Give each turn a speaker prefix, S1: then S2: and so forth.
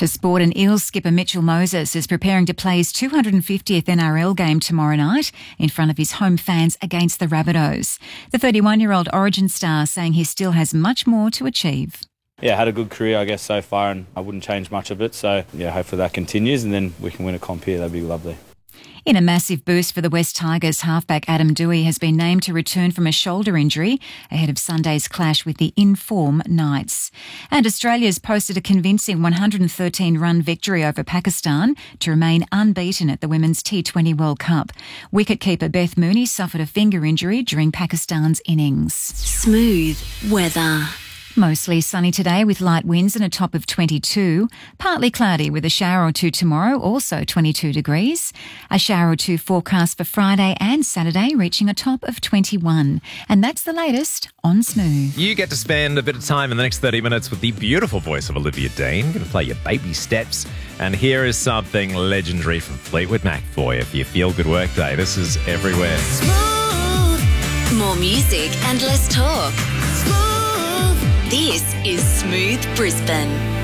S1: To sport, and Eels skipper Mitchell Moses is preparing to play his 250th NRL game tomorrow night in front of his home fans against the Rabbitohs. The 31-year-old Origin star saying he still has much more to achieve.
S2: Yeah, had a good career, I guess, so far, and I wouldn't change much of it. So, yeah, hopefully that continues and then we can win a comp here. That'd be lovely.
S1: In a massive boost for the West Tigers, halfback Adam Doueihi has been named to return from a shoulder injury ahead of Sunday's clash with the in-form Knights. And Australia's posted a convincing 113-run victory over Pakistan to remain unbeaten at the Women's T20 World Cup. Wicketkeeper Beth Mooney suffered a finger injury during Pakistan's innings.
S3: Smooth weather.
S1: Mostly sunny today with light winds and a top of 22. Partly cloudy with a shower or two tomorrow, also 22 degrees. A shower or two forecast for Friday and Saturday, reaching a top of 21. And that's the latest on Smooth.
S4: You get to spend a bit of time in the next 30 minutes with the beautiful voice of Olivia Dean. Going to play your baby steps. And here is something legendary from Fleetwood Mac for you for your feel-good workday. This is Everywhere.
S3: Smooth. More music and less talk. Smooth. This is Smooth Brisbane.